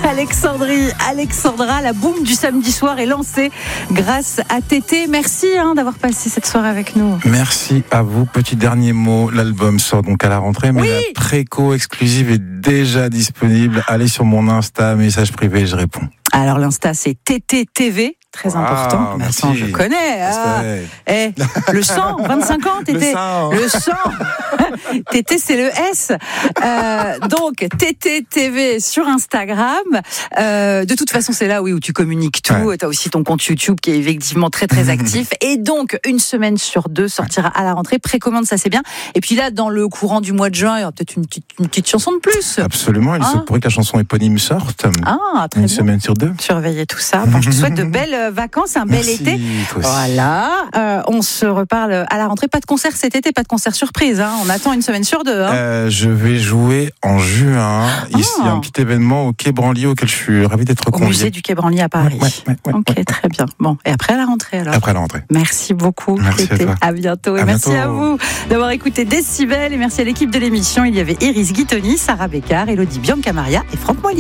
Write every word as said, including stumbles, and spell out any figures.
Alexandrie, Alexandra, la boum du samedi soir est lancée grâce à Tété. Merci hein, d'avoir passé cette soirée avec nous. Merci à vous. Petit dernier mot, l'album sort donc à la rentrée, mais oui. la préco exclusive est déjà disponible. Allez sur mon Insta, message privé, je réponds. Alors l'Insta c'est Tété T V, très wow, important. Merci. Vincent, je connais. Ah. Eh, le cent, vingt-cinq ans, Tété. Le cent. Tété, c'est le S. Euh, donc Tété T V sur Instagram. Euh, de toute façon, c'est là oui où tu communiques tout. Ouais. Tu as aussi ton compte YouTube qui est effectivement très très actif. Et donc une semaine sur deux sortira à la rentrée. Précommande, ça c'est bien. Et puis là, dans le courant du mois de juin, il y aura peut-être une petite, une petite chanson de plus. Absolument. Il ah. se pourrait que la chanson éponyme sorte. Ah, très une bien. semaine sur deux. Surveillez tout ça. Bon, je te souhaite de belles vacances, un bel Merci, été. Voilà. Euh, on se reparle à la rentrée. Pas de concert cet été, pas de concert surprise. Hein. On attend une semaine sur deux. Hein. Euh, je vais jouer en juin. Oh. Ici, il y a un petit événement au Quai Branly auquel je suis ravi d'être convié. Au musée du Quai Branly à Paris. Ouais, ouais, ouais, ok, ouais, ouais. très bien. Bon, et après à la rentrée alors. Après la rentrée. Merci beaucoup. Merci à toi. À bientôt. Et à merci bientôt. à vous d'avoir écouté Décibel. Et merci à l'équipe de l'émission. Il y avait Iris Guitoni, Sarah Bécard, Elodie Biancamaria et Franck Moilier.